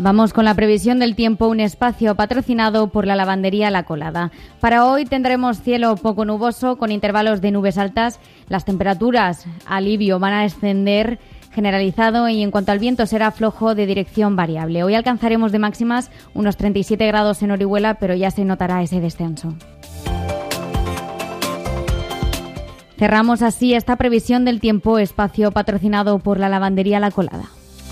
Vamos con la previsión del tiempo, un espacio patrocinado por la lavandería La Colada. Para hoy tendremos cielo poco nuboso con intervalos de nubes altas. Las temperaturas, alivio, van a descender generalizado y en cuanto al viento será flojo de dirección variable. Hoy alcanzaremos de máximas unos 37 grados en Orihuela, pero ya se notará ese descenso. Cerramos así esta previsión del tiempo, espacio patrocinado por la lavandería La Colada.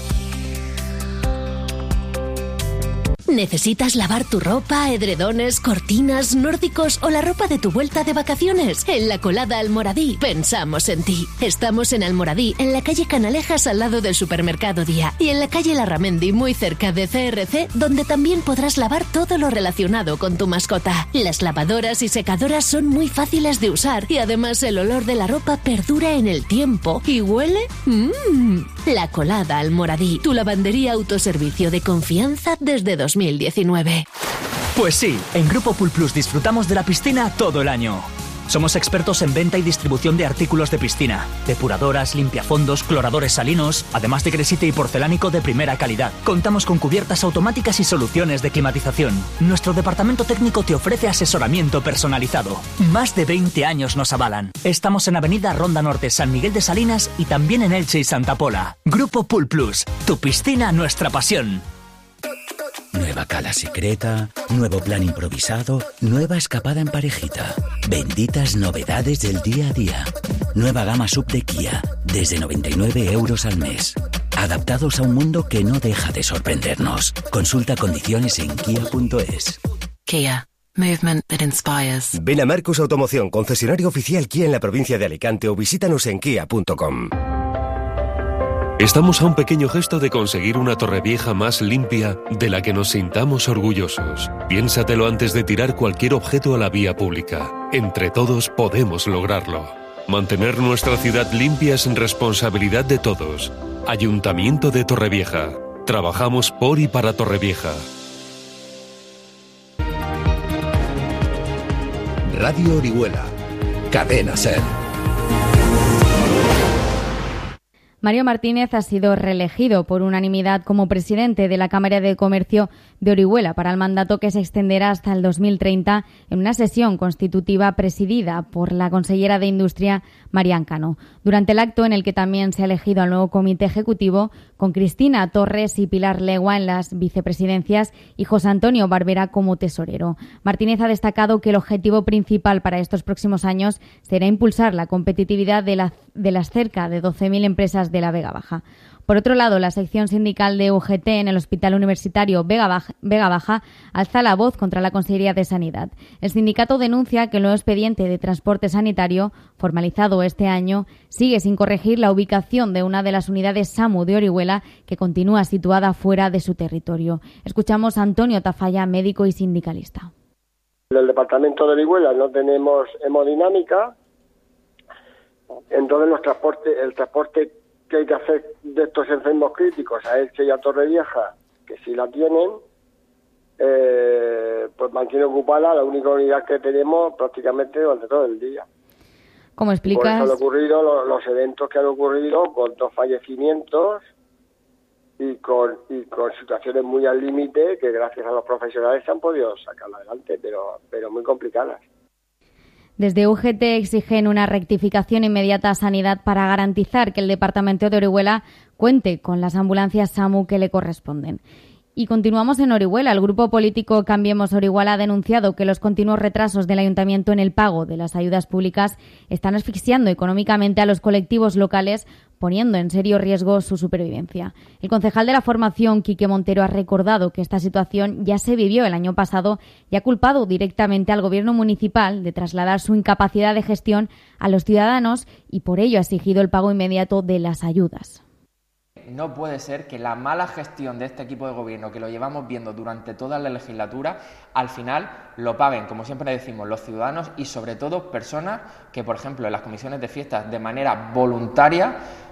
¿Necesitas lavar tu ropa, edredones, cortinas, nórdicos o la ropa de tu vuelta de vacaciones? En La Colada Almoradí pensamos en ti. Estamos en Almoradí, en la calle Canalejas al lado del supermercado Día y en la calle Larramendi muy cerca de CRC, donde también podrás lavar todo lo relacionado con tu mascota. Las lavadoras y secadoras son muy fáciles de usar y además el olor de la ropa perdura en el tiempo y huele La Colada Almoradí, tu lavandería autoservicio de confianza desde 2019. Pues sí, en Grupo Pool Plus disfrutamos de la piscina todo el año. Somos expertos en venta y distribución de artículos de piscina, depuradoras, limpiafondos, cloradores salinos, además de gresite y porcelánico de primera calidad. Contamos con cubiertas automáticas y soluciones de climatización. Nuestro departamento técnico te ofrece asesoramiento personalizado. Más de 20 años nos avalan. Estamos en Avenida Ronda Norte, San Miguel de Salinas y también en Elche y Santa Pola. Grupo Pool Plus, tu piscina, nuestra pasión. Nueva cala secreta, nuevo plan improvisado, nueva escapada en parejita. Benditas novedades del día a día. Nueva gama sub de Kia, desde 99 euros al mes. Adaptados a un mundo que no deja de sorprendernos. Consulta condiciones en kia.es. Kia. Movement that inspires. Ven a Marcos Automoción, concesionario oficial Kia en la provincia de Alicante o visítanos en kia.com. Estamos a un pequeño gesto de conseguir una Torrevieja más limpia de la que nos sintamos orgullosos. Piénsatelo antes de tirar cualquier objeto a la vía pública. Entre todos podemos lograrlo. Mantener nuestra ciudad limpia es responsabilidad de todos. Ayuntamiento de Torrevieja. Trabajamos por y para Torrevieja. Radio Orihuela. Cadena SER. Mario Martínez ha sido reelegido por unanimidad como presidente de la Cámara de Comercio de Orihuela para el mandato que se extenderá hasta el 2030 en una sesión constitutiva presidida por la consellera de Industria, Marian Cano. Durante el acto en el que también se ha elegido al nuevo comité ejecutivo, con Cristina Torres y Pilar Legua en las vicepresidencias y José Antonio Barbera como tesorero. Martínez ha destacado que el objetivo principal para estos próximos años será impulsar la competitividad de las cerca de 12.000 empresas de la Vega Baja. Por otro lado, la sección sindical de UGT en el Hospital Universitario Vega Baja alza la voz contra la Consejería de Sanidad. El sindicato denuncia que el nuevo expediente de transporte sanitario, formalizado este año, sigue sin corregir la ubicación de una de las unidades SAMU de Orihuela que continúa situada fuera de su territorio. Escuchamos a Antonio Tafalla, médico y sindicalista. En el departamento de Orihuela no tenemos hemodinámica, entonces el transporte que hay que hacer de estos enfermos críticos a Elche y a Torrevieja, que sí la tienen, pues mantiene ocupada la única unidad que tenemos prácticamente durante todo el día. ¿Cómo explicas? Por eso han ocurrido los eventos que han ocurrido con 2 fallecimientos y con situaciones muy al límite que gracias a los profesionales se han podido sacar adelante, pero muy complicadas. Desde UGT exigen una rectificación inmediata a Sanidad para garantizar que el departamento de Orihuela cuente con las ambulancias SAMU que le corresponden. Y continuamos en Orihuela. El grupo político Cambiemos Orihuela ha denunciado que los continuos retrasos del ayuntamiento en el pago de las ayudas públicas están asfixiando económicamente a los colectivos locales, poniendo en serio riesgo su supervivencia. El concejal de la formación, Quique Montero, ha recordado que esta situación ya se vivió el año pasado y ha culpado directamente al gobierno municipal de trasladar su incapacidad de gestión a los ciudadanos y por ello ha exigido el pago inmediato de las ayudas. No puede ser que la mala gestión de este equipo de gobierno, que lo llevamos viendo durante toda la legislatura, al final lo paguen, como siempre decimos, los ciudadanos y sobre todo personas que, por ejemplo, en las comisiones de fiestas de manera voluntaria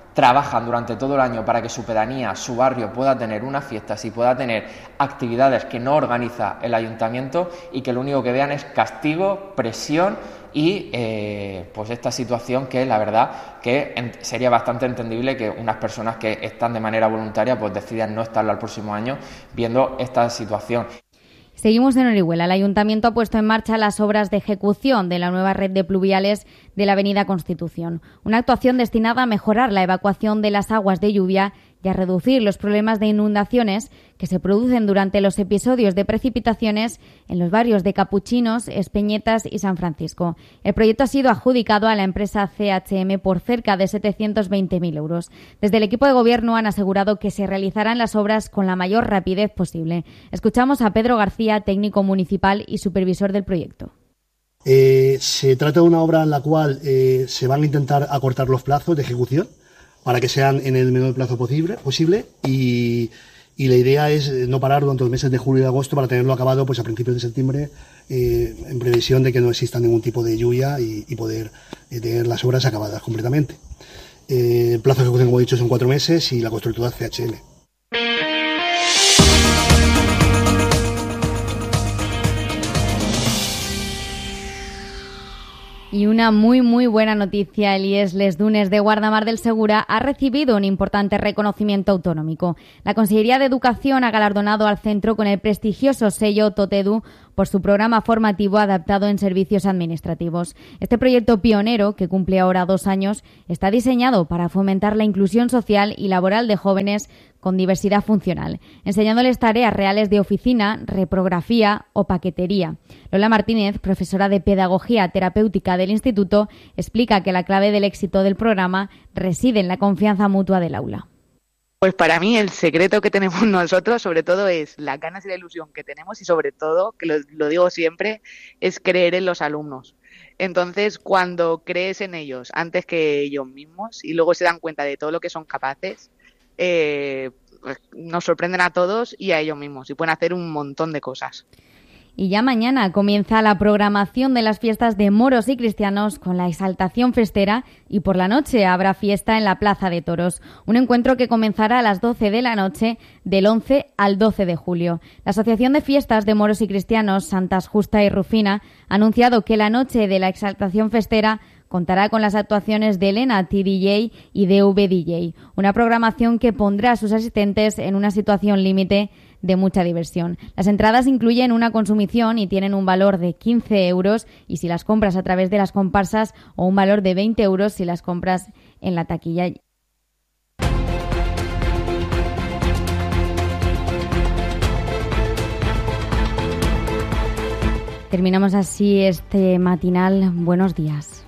trabajan durante todo el año para que su pedanía, su barrio pueda tener unas fiestas y pueda tener actividades que no organiza el ayuntamiento y que lo único que vean es castigo, presión y pues esta situación que la verdad que sería bastante entendible que unas personas que están de manera voluntaria pues decidan no estarlo al próximo año viendo esta situación. Seguimos en Orihuela. El Ayuntamiento ha puesto en marcha las obras de ejecución de la nueva red de pluviales de la Avenida Constitución, una actuación destinada a mejorar la evacuación de las aguas de lluvia y a reducir los problemas de inundaciones que se producen durante los episodios de precipitaciones en los barrios de Capuchinos, Espeñetas y San Francisco. El proyecto ha sido adjudicado a la empresa CHM por cerca de 720.000 euros. Desde el equipo de gobierno han asegurado que se realizarán las obras con la mayor rapidez posible. Escuchamos a Pedro García, técnico municipal y supervisor del proyecto. Se trata de una obra en la cual se van a intentar acortar los plazos de ejecución para que sean en el menor plazo posible y la idea es no parar durante los meses de julio y agosto para tenerlo acabado pues a principios de septiembre en previsión de que no exista ningún tipo de lluvia y poder tener las obras acabadas completamente. El plazo de ejecución, como he dicho, son 4 meses y la constructora CHM. Y una muy buena noticia, el IES Les Dunes de Guardamar del Segura ha recibido un importante reconocimiento autonómico. La Consellería de Educación ha galardonado al centro con el prestigioso sello Totedu por su programa formativo adaptado en servicios administrativos. Este proyecto pionero, que cumple ahora 2 años, está diseñado para fomentar la inclusión social y laboral de jóvenes con diversidad funcional, enseñándoles tareas reales de oficina, reprografía o paquetería. Lola Martínez, profesora de Pedagogía Terapéutica del Instituto, explica que la clave del éxito del programa reside en la confianza mutua del aula. Pues para mí el secreto que tenemos nosotros sobre todo es las ganas y la ilusión que tenemos y sobre todo, que lo digo siempre, es creer en los alumnos. Entonces, cuando crees en ellos antes que ellos mismos y luego se dan cuenta de todo lo que son capaces, nos sorprenden a todos y a ellos mismos y pueden hacer un montón de cosas. Y ya mañana comienza la programación de las fiestas de moros y cristianos con la exaltación festera y por la noche habrá fiesta en la Plaza de Toros, un encuentro que comenzará a las 12 de la noche del 11 al 12 de julio. La Asociación de Fiestas de Moros y Cristianos Santas Justa y Rufina ha anunciado que la noche de la exaltación festera contará con las actuaciones de Elena TDJ y DV DJ, una programación que pondrá a sus asistentes en una situación límite de mucha diversión. Las entradas incluyen una consumición y tienen un valor de 15 euros y si las compras a través de las comparsas o un valor de 20 euros si las compras en la taquilla. Terminamos así este matinal. Buenos días.